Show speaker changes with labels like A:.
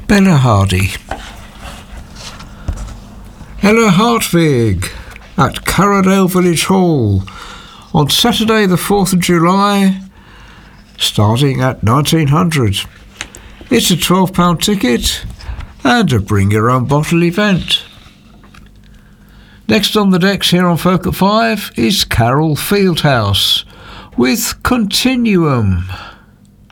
A: Bella Hardy. Ella Hartvig at Carradale Village Hall on Saturday the 4th of July, starting at 1900. It's a £12 ticket and a bring your own bottle event. Next on the decks here on Folk at 5 is Carol Fieldhouse with Continuum.